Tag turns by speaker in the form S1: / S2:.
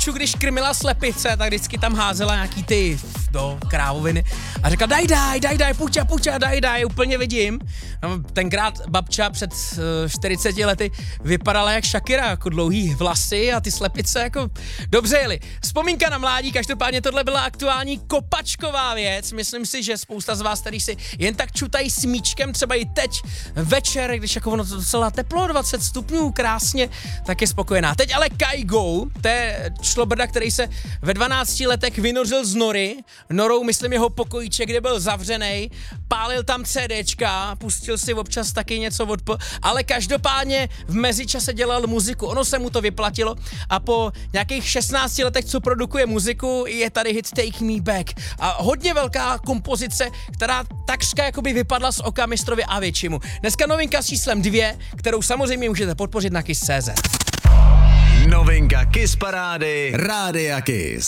S1: Míšu, když krmila slepice, tak vždycky tam házela nějaký ty do krávoviny a říkala daj, puťa, daj, úplně vidím. No, tenkrát babča před 40 lety vypadala jak Shakira, jako dlouhý vlasy a ty slepice jako dobře jeli. Vzpomínka na mládí, každopádně tohle byla aktuální kopačková věc. Myslím si, že spousta z vás, který si jen tak čutají smíčkem, třeba i teď večer, když jako ono to docela teplo, 20 stupňů, krásně, tak je spokojená. Teď ale Kygo, to je šlobrda, který se ve 12 letech vynořil z nory, norou myslím jeho pokojíček, kde byl zavřenej, pálil tam CDčka, pustil si občas taky něco ale každopádně v mezičase dělal muziku, ono se mu to vyplatilo a po nějakých 16 letech, co produkuje muziku, je tady hit Take Me Back a hodně velká kompozice, která takřka jakoby vypadla z oka mistrovi Aviciimu. Dneska novinka s číslem 2, kterou samozřejmě můžete podpořit na Kiss.cz.
S2: Novinka Kiss Parády Rádia Kiss.